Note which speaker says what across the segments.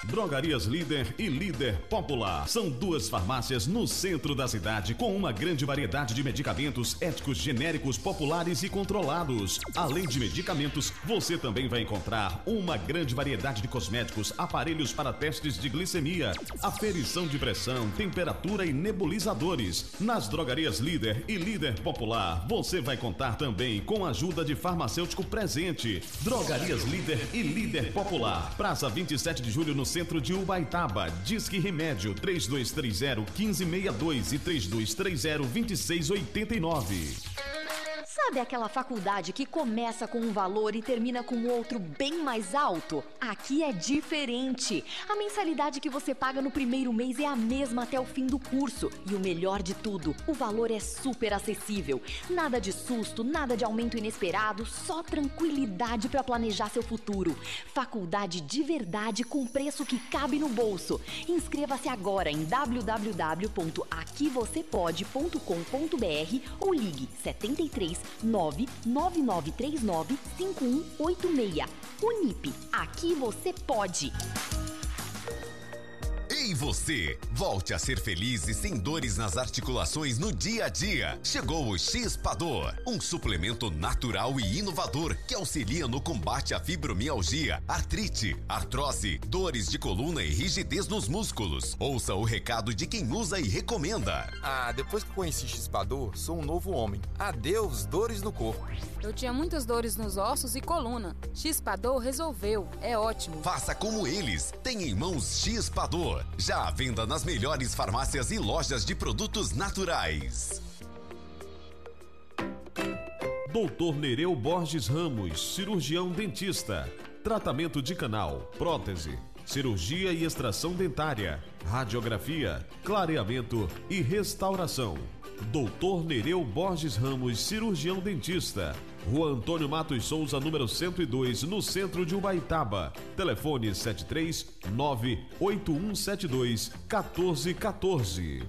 Speaker 1: Drogarias Líder e Líder Popular. São duas farmácias no centro da cidade com uma grande variedade de medicamentos éticos, genéricos, populares e controlados. Além de medicamentos, você também vai encontrar uma grande variedade de cosméticos, aparelhos para testes de glicemia, aferição de pressão, temperatura e nebulizadores. Nas Drogarias Líder e Líder Popular, você vai contar também com a ajuda de farmacêutico presente. Drogarias Líder e Líder Popular. Praça 27 de Julho, no centro de Ubaitaba. Disque Remédio 3230-1562 e 3230-2689.
Speaker 2: Sabe aquela faculdade que começa com um valor e termina com outro bem mais alto? Aqui é diferente. A mensalidade que você paga no primeiro mês é a mesma até o fim do curso. E o melhor de tudo, o valor é super acessível. Nada de susto, nada de aumento inesperado, só tranquilidade para planejar seu futuro. Faculdade de verdade com preço que cabe no bolso. Inscreva-se agora em www.aquivocepode.com.br ou ligue 73 99939 5186. Unip, aqui você pode.
Speaker 3: Ei você, volte a ser feliz e sem dores nas articulações no dia a dia. Chegou o X-Pador, um suplemento natural e inovador que auxilia no combate à fibromialgia, artrite, artrose, dores de coluna e rigidez nos músculos. Ouça o recado de quem usa e recomenda.
Speaker 4: Depois que conheci X-Pador, sou um novo homem. Adeus dores no corpo.
Speaker 5: Eu tinha muitas dores nos ossos e coluna. X-Pador resolveu, é ótimo.
Speaker 3: Faça como eles, tem em mãos X-Pador. Já à venda nas melhores farmácias e lojas de produtos naturais.
Speaker 1: Dr. Nereu Borges Ramos, cirurgião dentista. Tratamento de canal, prótese, cirurgia e extração dentária, radiografia, clareamento e restauração. Dr. Nereu Borges Ramos, cirurgião dentista. Rua Antônio Matos Souza, número 102, no centro de Ubaitaba. Telefone 739-8172-1414.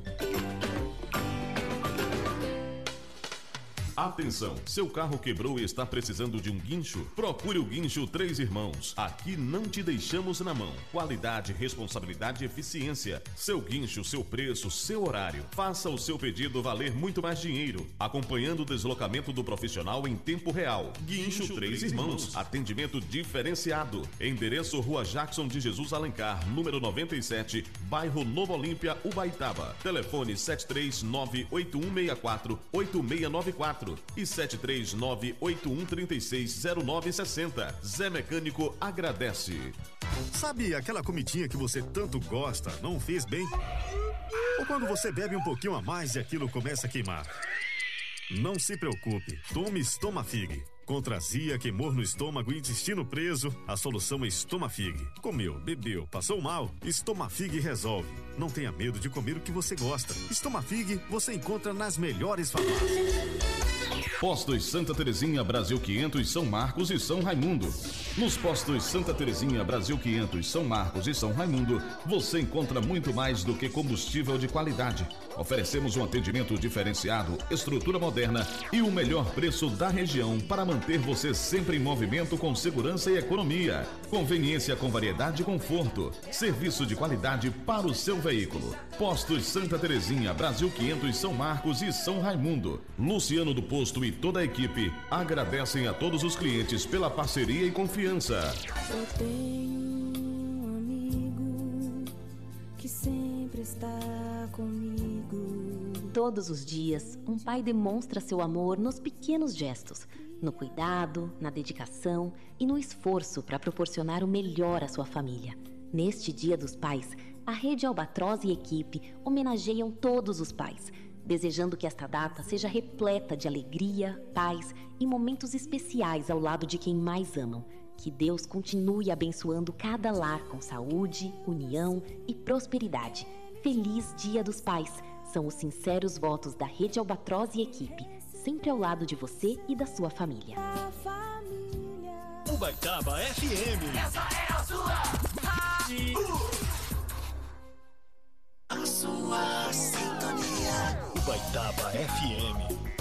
Speaker 1: Atenção, seu carro quebrou e está precisando de um guincho? Procure o Guincho Três Irmãos. Aqui não te deixamos na mão. Qualidade, responsabilidade e eficiência. Seu guincho, seu preço, seu horário. Faça o seu pedido valer muito mais dinheiro, acompanhando o deslocamento do profissional em tempo real. Guincho Três Irmãos. Atendimento diferenciado. Endereço: Rua Jackson de Jesus Alencar, número 97, bairro Nova Olímpia, Ubaitaba. Telefone 739-8164-8694 e 739-8136-0960. Zé Mecânico agradece.
Speaker 6: Sabe aquela comidinha que você tanto gosta, não fez bem? Ou quando você bebe um pouquinho a mais e aquilo começa a queimar? Não se preocupe, tome Estomafig. Contra azia, queimor no estômago e intestino preso, a solução é Estomafig. Comeu, bebeu, passou mal? Estomafig resolve. Não tenha medo de comer o que você gosta. Estomafig você encontra nas melhores farmácias.
Speaker 1: Postos Santa Terezinha, Brasil 500, São Marcos e São Raimundo. Nos postos Santa Terezinha, Brasil 500, São Marcos e São Raimundo, você encontra muito mais do que combustível de qualidade. Oferecemos um atendimento diferenciado, estrutura moderna e o melhor preço da região para manter você sempre em movimento com segurança e economia. Conveniência com variedade e conforto. Serviço de qualidade para o seu veículo. Postos Santa Terezinha, Brasil 500, São Marcos e São Raimundo. Luciano do Posto e toda a equipe agradecem a todos os clientes pela parceria e confiança.
Speaker 7: Eu tenho um amigo que sempre está comigo.
Speaker 2: Todos os dias, um pai demonstra seu amor nos pequenos gestos, no cuidado, na dedicação e no esforço para proporcionar o melhor à sua família. Neste Dia dos Pais, a Rede Albatroz e equipe homenageiam todos os pais, desejando que esta data seja repleta de alegria, paz e momentos especiais ao lado de quem mais amam. Que Deus continue abençoando cada lar com saúde, união e prosperidade. Feliz Dia dos Pais! São os sinceros votos da Rede Albatroz e equipe, sempre ao lado de você e da sua família.
Speaker 8: Ubaitaba FM.
Speaker 9: Essa é a sua rádio.
Speaker 8: A sua sintonia. Ubaitaba FM.